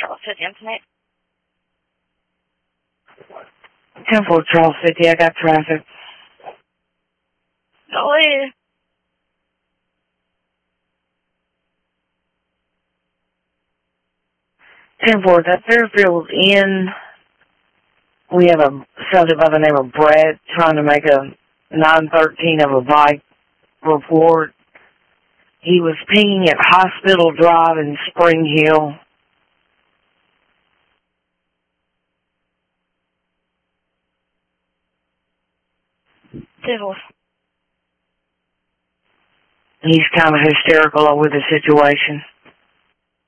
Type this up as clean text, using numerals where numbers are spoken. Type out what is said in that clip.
Charles City Intimate. 10-4 Charles City, I got traffic. Go ahead. That Fairfield Inn, we have a subject by the name of Brad trying to make a 913 of a bike report. He was pinging at Hospital Drive in Spring Hill. Civil. He's kind of hysterical over the situation.